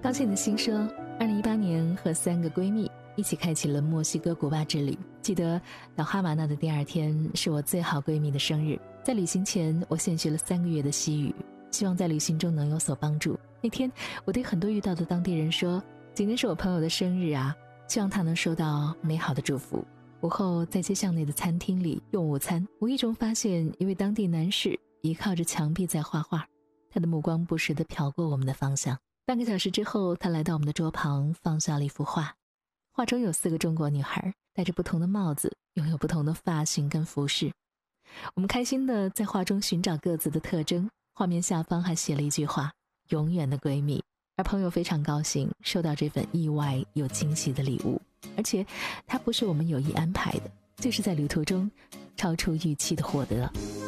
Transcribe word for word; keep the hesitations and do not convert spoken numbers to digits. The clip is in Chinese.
高兴的心说，二零一八年和三个闺蜜一起开启了墨西哥古巴之旅。记得到哈瓦那的第二天是我最好闺蜜的生日，在旅行前我现学了三个月的西语，希望在旅行中能有所帮助。那天我对很多遇到的当地人说，今天是我朋友的生日啊，希望他能收到美好的祝福。午后在街巷内的餐厅里用午餐，无意中发现一位当地男士倚靠着墙壁在画画，他的目光不时地瞟过我们的方向。半个小时之后，他来到我们的桌旁，放下了一幅画。画中有四个中国女孩，戴着不同的帽子，拥有不同的发型跟服饰。我们开心地在画中寻找各自的特征，画面下方还写了一句话：永远的闺蜜。而朋友非常高兴收到这份意外又惊喜的礼物，而且它不是我们有意安排的，就是在旅途中超出预期的获得。